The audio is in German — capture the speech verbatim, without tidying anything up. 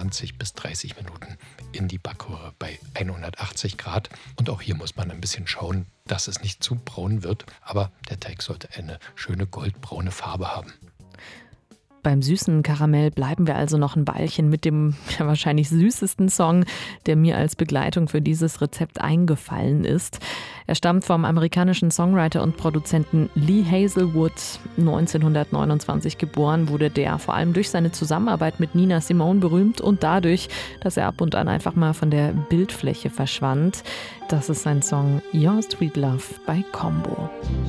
zwanzig bis dreißig Minuten in die Backröhre bei hundertachtzig Grad. Und auch hier muss man ein bisschen schauen, dass es nicht zu braun wird. Aber der Teig sollte eine schöne goldbraune Farbe haben. Beim süßen Karamell bleiben wir also noch ein Weilchen mit dem ja, wahrscheinlich süßesten Song, der mir als Begleitung für dieses Rezept eingefallen ist. Er stammt vom amerikanischen Songwriter und Produzenten Lee Hazelwood. neunzehnhundertneunundzwanzig geboren wurde der vor allem durch seine Zusammenarbeit mit Nina Simone berühmt und dadurch, dass er ab und an einfach mal von der Bildfläche verschwand. Das ist sein Song Your Sweet Love bei Combo.